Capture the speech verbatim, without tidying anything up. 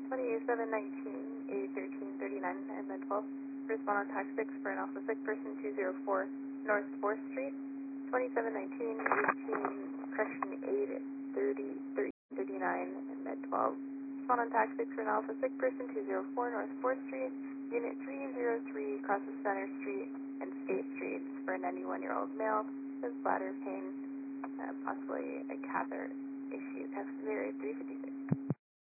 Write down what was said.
twenty-seven nineteen, A thirteen thirty-nine, and then twelve. Respond on tax six for an also sick person, two oh four North fourth Street. twenty-seven nineteen, eighteen, correction eight thirty, thirteen thirty-nine, and med twelve. Respond on tax six for an alpha sick person, two oh four North fourth Street. Unit three oh three crosses Center Street and State Street for a ninety-one-year-old male with bladder pain, uh, possibly a catheter issue. Catheter three fifty-six.